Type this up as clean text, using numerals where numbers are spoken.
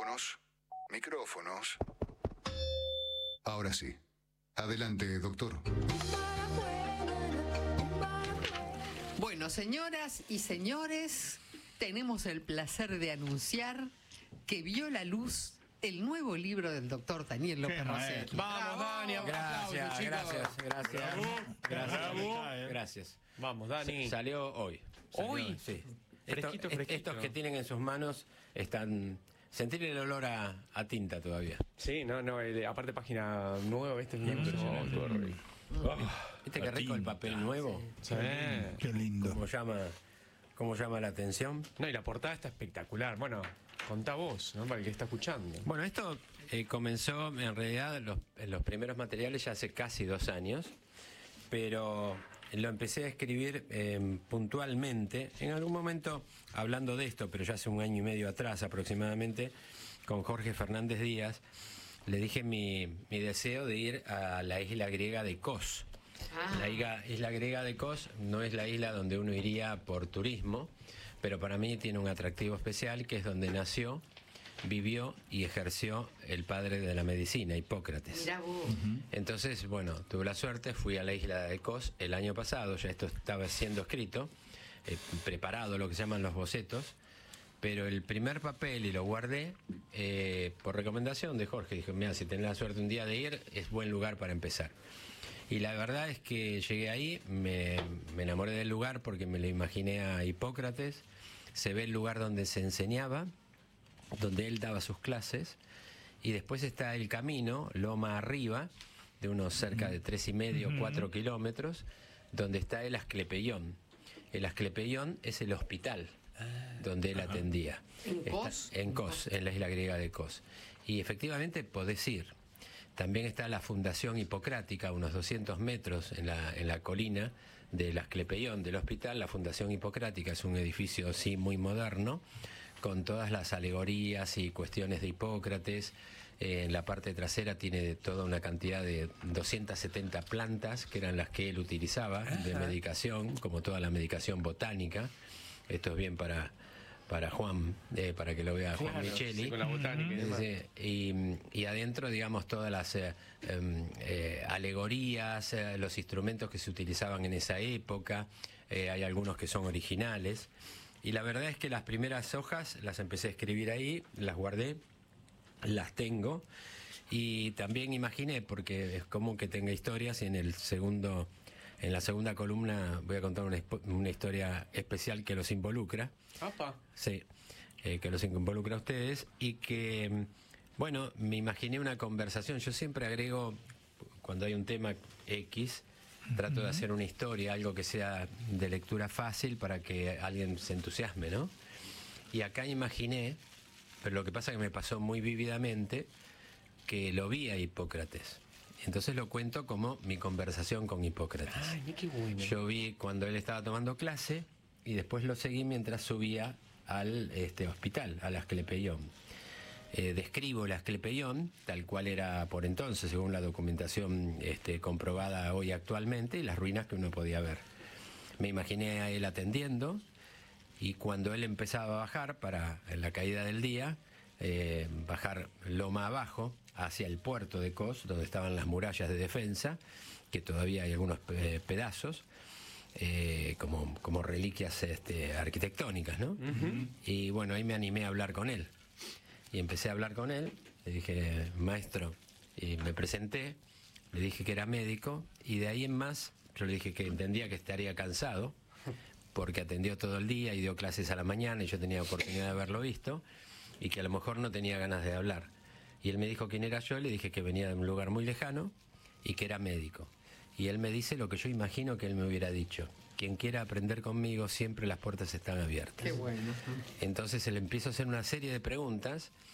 Micrófonos. Micrófonos. Ahora sí. Adelante, doctor. Bueno, señoras y señores, tenemos el placer de anunciar que vio la luz el nuevo libro del doctor Daniel López Rossetti. Vamos, Dani, Gracias. Vamos, Dani. Salió hoy. ¿Hoy? Sí. Fresquito. Estos que tienen en sus manos están... Sentir el olor a tinta todavía. Sí, aparte página nueva, ¿viste? Todo rico. ¿Viste qué rico el papel nuevo? Sí. Qué lindo. ¿Cómo llama la atención? No, y la portada está espectacular. Bueno, contá vos, ¿no? Para el que está escuchando. Bueno, esto comenzó en realidad en los primeros materiales ya hace casi 2 años, pero lo empecé a escribir puntualmente, en algún momento hablando de esto, pero ya hace 1 año y medio atrás aproximadamente, con Jorge Fernández Díaz, le dije mi deseo de ir a la isla griega de Kos. La isla griega de Kos no es la isla donde uno iría por turismo, pero para mí tiene un atractivo especial, que es donde nació, vivió y ejerció el padre de la medicina, Hipócrates. Mirá vos. Entonces, bueno, tuve la suerte, fui a la isla de Kos el año pasado, ya esto estaba siendo escrito, preparado, lo que se llaman los bocetos, pero el primer papel, y lo guardé por recomendación de Jorge. Dijo, mira, si tenés la suerte un día de ir, es buen lugar para empezar. Y la verdad es que llegué ahí, me enamoré del lugar porque me lo imaginé a Hipócrates, se ve el lugar donde se enseñaba, donde él daba sus clases, y después está el camino, loma arriba, de unos cerca de 3,5, 4 kilómetros, donde está el Asclepeión. El Asclepeión es el hospital donde él atendía. ¿En Kos? En Kos, en la isla griega de Kos. Y efectivamente podés ir. También está la Fundación Hipocrática, a unos 200 metros en la colina del Asclepeión, del hospital. La Fundación Hipocrática es un edificio, sí, muy moderno, con todas las alegorías y cuestiones de Hipócrates. En la parte trasera tiene toda una cantidad de 270 plantas, que eran las que él utilizaba de medicación, como toda la medicación botánica. Esto es bien para Juan, para que lo vea Juan Micheli. Sí, con la botánica y demás. Y adentro, digamos, todas las alegorías, los instrumentos que se utilizaban en esa época. Hay algunos que son originales. Y la verdad es que las primeras hojas las empecé a escribir ahí, las guardé, las tengo, y también imaginé, porque es común que tenga historias, y en la segunda columna voy a contar una historia especial que los involucra. ¡Apa! Sí, que los involucra a ustedes, y que, bueno, me imaginé una conversación. Yo siempre agrego, cuando hay un tema X, trato de hacer una historia, algo que sea de lectura fácil para que alguien se entusiasme, ¿no? Y acá imaginé, pero lo que pasa es que me pasó muy vívidamente, que lo vi a Hipócrates. Entonces lo cuento como mi conversación con Hipócrates. Ay, qué bueno. Yo vi cuando él estaba tomando clase y después lo seguí mientras subía al hospital, al Asclepeión. Describo el Asclepeión, tal cual era por entonces, según la documentación comprobada hoy actualmente, y las ruinas que uno podía ver. Me imaginé a él atendiendo, y cuando él empezaba a bajar para en la caída del día, bajar loma abajo hacia el puerto de Kos, donde estaban las murallas de defensa, que todavía hay algunos pedazos, como reliquias arquitectónicas, ¿no? Y bueno, ahí me animé a hablar con él. Y empecé a hablar con él, le dije, maestro, y me presenté, le dije que era médico, y de ahí en más, yo le dije que entendía que estaría cansado, porque atendió todo el día y dio clases a la mañana, y yo tenía oportunidad de haberlo visto, y que a lo mejor no tenía ganas de hablar. Y él me dijo quién era yo, le dije que venía de un lugar muy lejano, y que era médico. Y él me dice lo que yo imagino que él me hubiera dicho: quien quiera aprender conmigo, siempre las puertas están abiertas. Qué bueno. Entonces él empieza a hacer una serie de preguntas,